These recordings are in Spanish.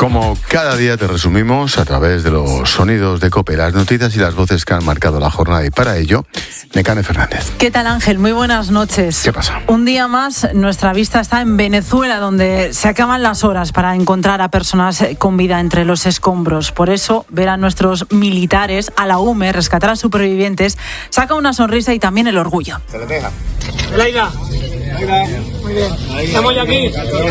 Como cada día te resumimos a través de los sonidos de COPE, las noticias y las voces que han marcado la jornada, y para ello, Nekane Fernández. ¿Qué tal, Ángel? Muy buenas noches. ¿Qué pasa? Un día más, nuestra vista está en Venezuela, donde se acaban las horas para encontrar a personas con vida entre los escombros. Por eso, ver a nuestros militares, a la UME, rescatar a supervivientes, saca una sonrisa y también el orgullo. Se le deja. Elaida. Muy bien. Estamos ya aquí.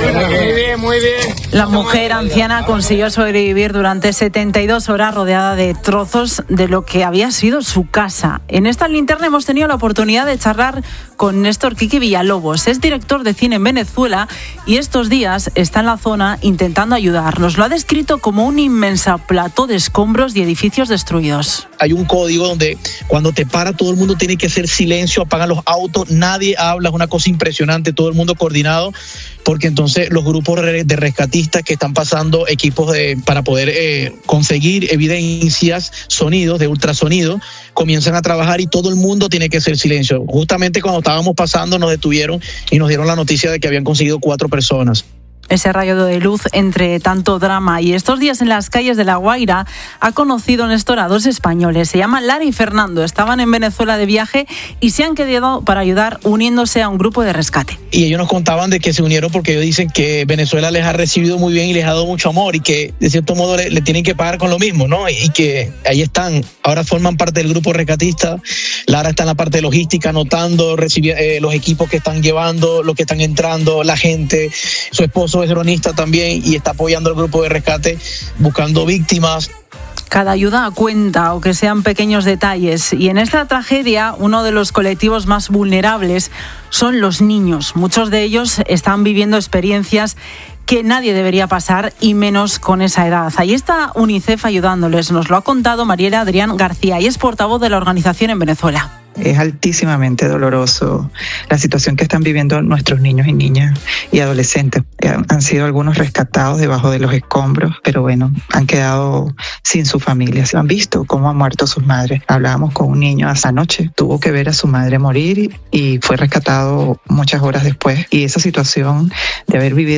Muy bien. La mujer anciana consiguió sobrevivir durante 72 horas rodeada de trozos de lo que había sido su casa. En esta linterna hemos tenido la oportunidad de charlar con Néstor Quique Villalobos. Es director de cine en Venezuela y estos días está en la zona intentando ayudar. Nos lo ha descrito como un inmenso plató de escombros y edificios destruidos. Hay un código donde cuando te para todo el mundo tiene que hacer silencio, apagan los autos, nadie habla, es una cosa impresionante, todo el mundo coordinado, porque entonces los grupos de rescatistas que están pasando equipos para poder conseguir evidencias, sonidos de ultrasonido, comienzan a trabajar y todo el mundo tiene que hacer silencio. Justamente cuando estábamos pasando nos detuvieron y nos dieron la noticia de que habían conseguido 4 personas. Ese rayo de luz entre tanto drama. Y estos días en las calles de La Guaira ha conocido Néstor a 2 españoles. Se llaman Lara y Fernando. Estaban en Venezuela de viaje y se han quedado para ayudar uniéndose a un grupo de rescate. Y ellos nos contaban de que se unieron porque ellos dicen que Venezuela les ha recibido muy bien y les ha dado mucho amor y que de cierto modo le tienen que pagar con lo mismo, ¿no? Y que ahí están. Ahora forman parte del grupo rescatista. Lara está en la parte de logística, anotando, recibiendo los equipos que están llevando, los que están entrando, la gente. Su esposo es dronista también y está apoyando al grupo de rescate buscando víctimas. Cada ayuda cuenta, aunque sean pequeños detalles. Y en esta tragedia, uno de los colectivos más vulnerables son los niños. Muchos de ellos están viviendo experiencias que nadie debería pasar, y menos con esa edad. Ahí está UNICEF ayudándoles. Nos lo ha contado Mariela Adrián García y es portavoz de la organización en Venezuela. Es altísimamente doloroso la situación que están viviendo nuestros niños y niñas y adolescentes. Han sido algunos rescatados debajo de los escombros, pero bueno, han quedado sin su familia. Han visto cómo han muerto sus madres. Hablábamos con un niño esa noche, tuvo que ver a su madre morir y fue rescatado muchas horas después. Y esa situación de haber vivido